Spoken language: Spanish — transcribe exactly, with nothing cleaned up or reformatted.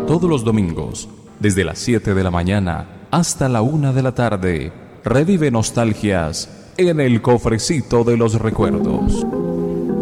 Todos los domingos, desde las siete de la mañana hasta la una de la tarde, revive nostalgias en el cofrecito de los recuerdos.